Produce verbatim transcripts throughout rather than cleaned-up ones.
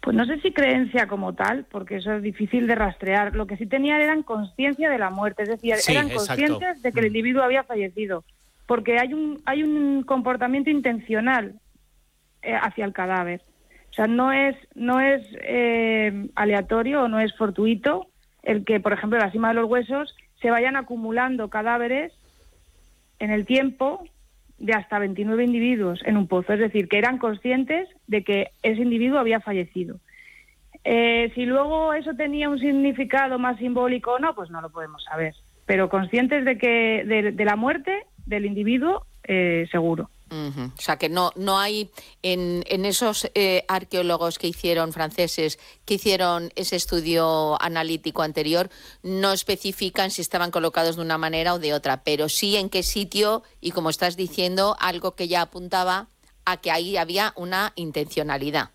Pues no sé si creencia como tal, porque eso es difícil de rastrear. Lo que sí tenían eran conciencia de la muerte, es decir, Sí, eran exacto. conscientes de que el individuo había fallecido, porque hay un hay un comportamiento intencional eh, hacia el cadáver. O sea, no es no es eh, aleatorio o no es fortuito el que, por ejemplo, en la cima de los huesos se vayan acumulando cadáveres en el tiempo de hasta veintinueve individuos en un pozo, es decir, que eran conscientes de que ese individuo había fallecido. Eh, si luego eso tenía un significado más simbólico o no, pues no lo podemos saber, pero conscientes de que de, de la muerte del individuo, eh, seguro. Uh-huh. O sea, que no, no hay en, en esos eh, arqueólogos que hicieron, franceses, que hicieron ese estudio analítico anterior, no especifican si estaban colocados de una manera o de otra, pero sí en qué sitio y, como estás diciendo, algo que ya apuntaba a que ahí había una intencionalidad.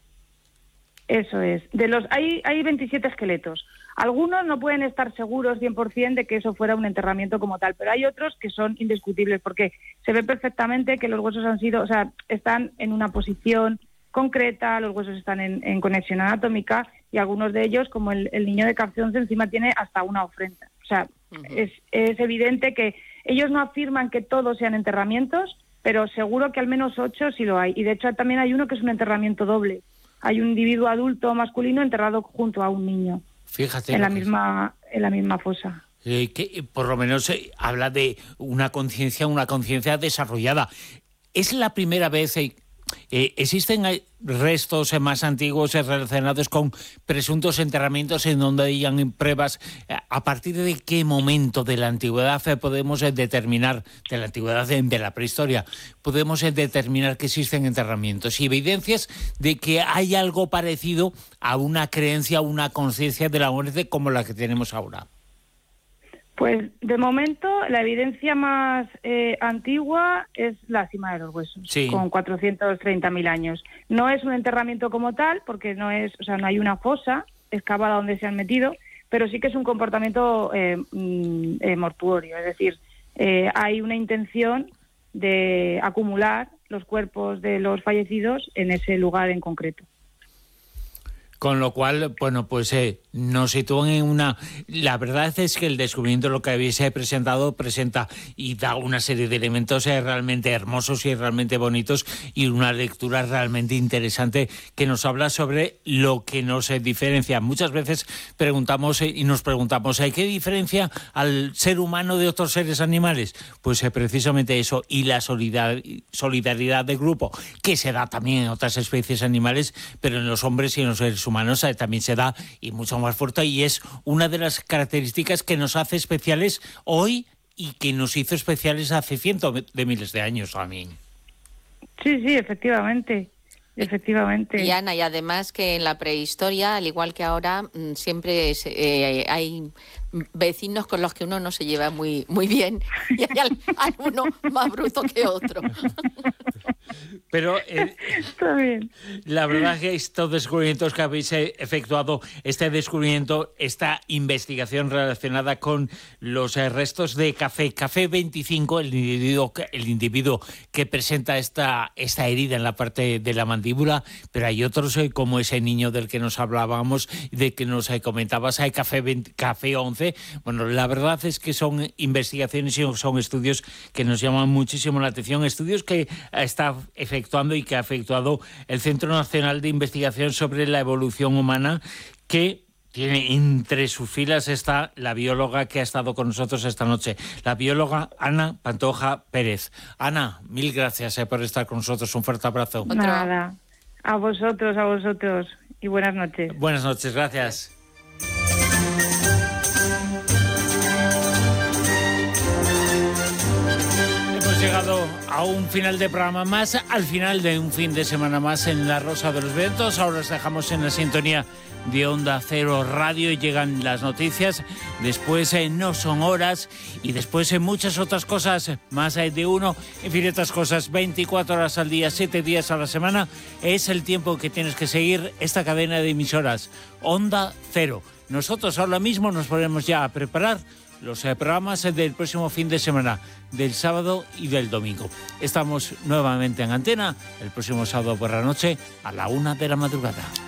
Eso es. De los hay hay veintisiete esqueletos. Algunos no pueden estar seguros cien por ciento de que eso fuera un enterramiento como tal, pero hay otros que son indiscutibles porque se ve perfectamente que los huesos han sido, o sea, están en una posición concreta, los huesos están en, en conexión anatómica y algunos de ellos, como el, el niño de Capcionce, encima tiene hasta una ofrenda. O sea, uh-huh. es, es evidente que ellos no afirman que todos sean enterramientos, pero seguro que al menos ocho sí lo hay. Y de hecho también hay uno que es un enterramiento doble. Hay un individuo adulto masculino enterrado junto a un niño. Fíjate. En la misma, en la misma fosa. Eh, que por lo menos eh, habla de una conciencia, una conciencia desarrollada. Es la primera vez... Eh, Eh, ¿Existen restos más antiguos relacionados con presuntos enterramientos en donde hayan pruebas? ¿A partir de qué momento de la antigüedad podemos determinar, de la antigüedad de la prehistoria, podemos determinar que existen enterramientos y evidencias de que hay algo parecido a una creencia, una conciencia de la muerte como la que tenemos ahora? Pues de momento la evidencia más eh, antigua es la cima de los huesos, sí. con cuatrocientos treinta mil años. No es un enterramiento como tal, porque no es, o sea, no hay una fosa excavada donde se han metido, pero sí que es un comportamiento eh, eh, mortuorio, es decir, eh, hay una intención de acumular los cuerpos de los fallecidos en ese lugar en concreto. Con lo cual, bueno, pues eh, nos sitúan en una... La verdad es que el descubrimiento, lo que habéis presentado, presenta y da una serie de elementos eh, realmente hermosos y realmente bonitos y una lectura realmente interesante que nos habla sobre lo que nos eh, diferencia. Muchas veces preguntamos eh, y nos preguntamos, ¿hay qué diferencia al ser humano de otros seres animales? Pues eh, precisamente eso, y la solidar- solidaridad de grupo, que se da también en otras especies animales, pero en los hombres y en los seres humanos humanos también se da y mucho más fuerte, y es una de las características que nos hace especiales hoy y que nos hizo especiales hace cientos de miles de años también. Sí, sí, efectivamente, efectivamente. Y Ana, y además que en la prehistoria, al igual que ahora, siempre es, eh, hay vecinos con los que uno no se lleva muy, muy bien y hay alguno más bruto que otro. Pero eh, Está bien. La verdad es que estos descubrimientos que habéis efectuado, este descubrimiento, esta investigación relacionada con los eh, restos de Café, Café veinticinco, el individuo, el individuo que presenta esta, esta herida en la parte de la mandíbula, pero hay otros eh, como ese niño del que nos hablábamos, de que nos eh, comentabas, hay Café, veinte, Café once. Bueno, la verdad es que son investigaciones y son estudios que nos llaman muchísimo la atención, estudios que está efectuando y que ha efectuado el Centro Nacional de Investigación sobre la Evolución Humana, que tiene entre sus filas está la bióloga que ha estado con nosotros esta noche, la bióloga Ana Pantoja Pérez. Ana, mil gracias eh, por estar con nosotros. Un fuerte abrazo. Nada, a vosotros, a vosotros. Y buenas noches. Buenas noches, gracias. Llegado a un final de programa más, al final de un fin de semana más en La Rosa de los Vientos. Ahora os dejamos en la sintonía de Onda Cero Radio y llegan las noticias. Después eh, no son horas y después eh, muchas otras cosas, más eh, de uno, infinitas cosas, veinticuatro horas al día, siete días a la semana. Es el tiempo que tienes que seguir esta cadena de emisoras, Onda Cero. Nosotros ahora mismo nos ponemos ya a preparar los eh, programas del próximo fin de semana, del sábado y del domingo. Estamos nuevamente en antena el próximo sábado por la noche a la una de la madrugada.